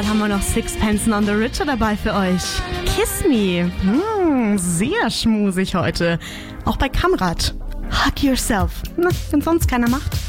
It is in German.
haben wir noch Sixpence None the Richer dabei für euch. Kiss Me. Sehr schmusig heute. Auch bei Kamrat. Hug Yourself. Na, wenn sonst keiner macht.